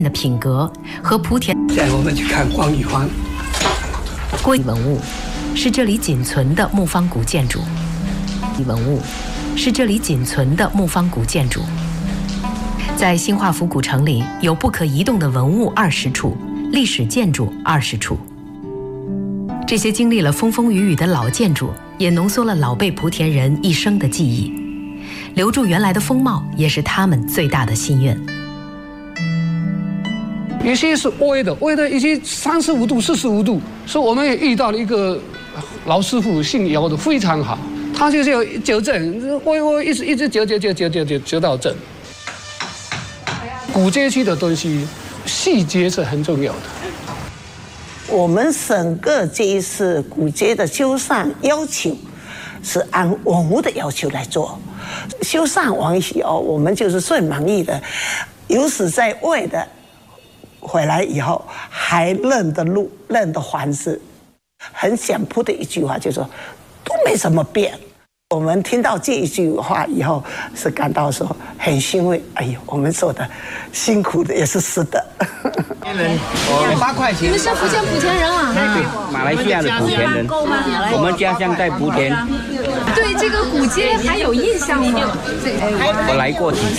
的品格和莆田。 现在我们去看黄玉环文物，是这里仅存的木方古建筑。文物是这里仅存的木方古建筑。在新化府古城里，有不可移动的文物20处，历史建筑20处。这些经历了风风雨雨的老建筑，也浓缩了老辈莆田人一生的记忆。留住原来的风貌，也是他们最大的心愿。 有些是歪的一些35度、45度，所以我们也遇到了一个老师傅，姓姚的，非常好，他就是要纠正，我一直纠到正。古街区的东西，细节是很重要的。 我们整个这一次古街的修缮要求，是按文物的要求来做。修缮完以后，我们就是最满意的。有史在外的回来以后，还认得路、认得房子，很简朴的一句话，就说都没怎么变。我们听到这一句话以后，是感到说很欣慰。哎呦，我们做的辛苦的也是实的。 8块钱。 你们是福建莆田人啊？ 对，马来西亚的莆田人。我们家乡在莆田。 对这个古街还有印象吗？ 我来过几次。